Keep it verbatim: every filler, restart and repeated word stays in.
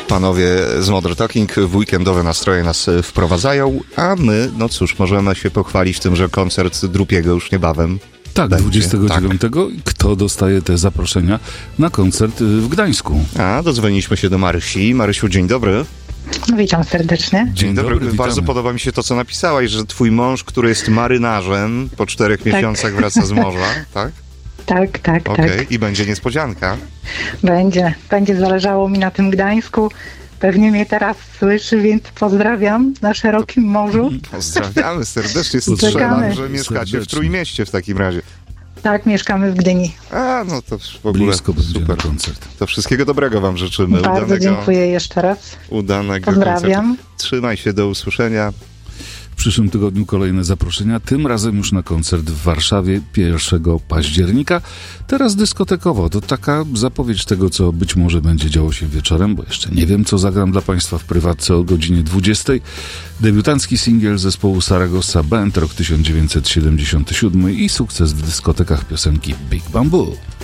Panowie z Modern Talking w weekendowe nastroje nas wprowadzają, a my, no cóż, możemy się pochwalić tym, że koncert Drupiego już niebawem. Tak, będzie. dwudziestego dziewiątego. Tak. Kto dostaje te zaproszenia na koncert w Gdańsku? A, dodzwoniliśmy się do Marysi. Marysiu, dzień dobry. Witam serdecznie. Dzień, Dzień dobry. dobry, Bardzo witamy. podoba mi się to, co napisałaś, że twój mąż, który jest marynarzem, po czterech Tak. miesiącach wraca z morza, tak? Tak, tak, Okej, tak. i będzie niespodzianka. Będzie. Będzie zależało mi na tym Gdańsku. Pewnie mnie teraz słyszy, więc pozdrawiam na szerokim morzu. Pozdrawiamy serdecznie. Czekamy. Strzelam, że mieszkacie w Serdecznie. Trójmieście w takim razie. Tak, mieszkamy w Gdyni. A, no to w ogóle Blisko będzie super. na koncert. To wszystkiego dobrego wam życzymy. Bardzo udanego, dziękuję jeszcze raz. udanego Pozdrawiam. koncertu. Trzymaj się, do usłyszenia. W przyszłym tygodniu kolejne zaproszenia, tym razem już na koncert w Warszawie pierwszego października. Teraz dyskotekowo, to taka zapowiedź tego, co być może będzie działo się wieczorem, bo jeszcze nie wiem, co zagram dla Państwa w prywatce o godzinie dwudziestej. Debiutancki singiel zespołu Saragossa Band, rok tysiąc dziewięćset siedemdziesiąty siódmy i sukces w dyskotekach piosenki Big Bamboo.